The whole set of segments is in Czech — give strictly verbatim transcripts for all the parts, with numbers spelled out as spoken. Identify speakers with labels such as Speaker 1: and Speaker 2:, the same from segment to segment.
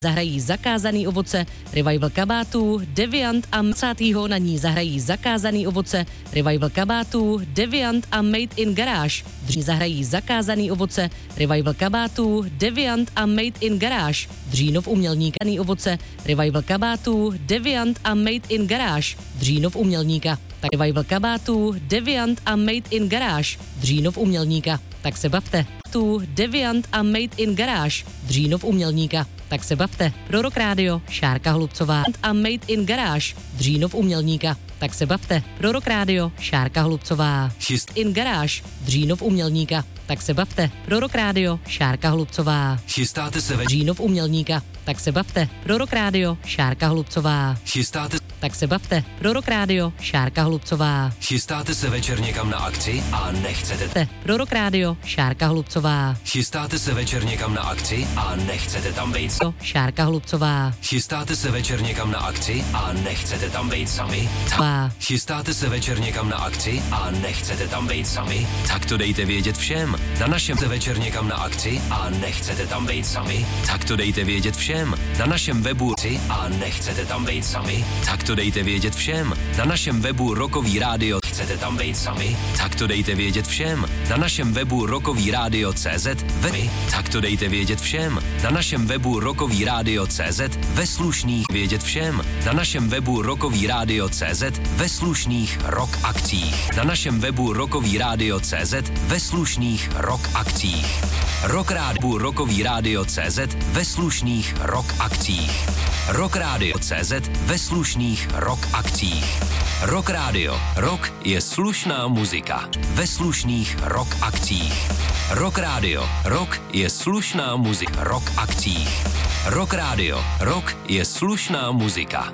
Speaker 1: Zahrají Zakázaný ovoce, revival kabátů, Deviant a dvacátého na ní zahrají Zakázaný ovoce, revival kabátů, Deviant a Made in Garage. Dřív zahrají Zakázaný ovoce, revival kabátů, Deviant a Made in Garage. Dřínov umělníka, ovoce, revival kabátů, Deviant a Made in Garage. Dřínov umělníka, tak revival kabátů, Deviant a Made in Garage. Dřínov umělníka, tak se bavte. Tu Deviant a Made in Garage. Dřínov umělníka, tak se bavte. Prorok rádio, Šárka Hlubcová a Made in Garage. Dřínov umělníka, tak se bavte. Prorok rádio, Šárka Hlubcová. Chyst in Garage. Dřínov umělníka, tak se bavte. Prorok rádio, Šárka Hlubcová.
Speaker 2: Chystáte se ve...
Speaker 1: Dřínov umělníka, tak se bavte. Prorok rádio, Šárka Hlubcová.
Speaker 2: Chystáte...
Speaker 1: Tak se bavte. Prorok rádio, Šárka Hlubcová.
Speaker 2: Chystáte se večer někam na akci a nechcete...
Speaker 1: Te, Prorok rádio, Šárka Hlubcová.
Speaker 2: Chystáte se večer někam na akci a nechcete tam být...
Speaker 1: To, Šárka Hlubcová.
Speaker 2: Chystáte se večer někam na akci a nechcete tam být sami?
Speaker 1: Ta...
Speaker 2: Chystáte se večer někam na akci a nechcete tam být sami? Tak to dejte vědět všem. Na našem se večer někam na akci a nechcete tam být sami? Tak to dejte vědět všem. Na našem webu a nechcete tam být sami? Tak to dejte vědět všem. Na našem webu Rokový rádio chcete tam být sami? Tak to dejte vědět všem. Na našem webu Rokový rádio C Z ve tak to dejte vědět všem. Na našem webu Rokový rádio C Z ve slušných vědět všem. Na našem webu Rokový rádio C Z ve slušných rock akcích. Na našem webu Rokový rádio C Z ve slušných rock akcích. Rock rádio Rokový rádio C Z ve slušných rock akcích. Rock rádio C Z ve slušných rock akcích. Rock rádio. Rock je slušná muzika. Ve slušných rock akcích. Rock rádio. Rock je slušná muzika. Rock akcích. Rock rádio. Rock je slušná muzika.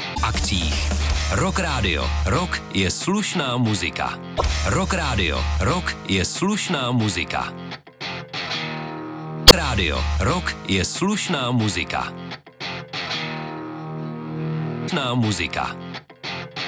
Speaker 2: Akcích. Rock rádio. Rock je slušná muzika. Rock rádio. Rock je slušná muzika. Rádio. Rock je slušná muzika. Slušná muzika.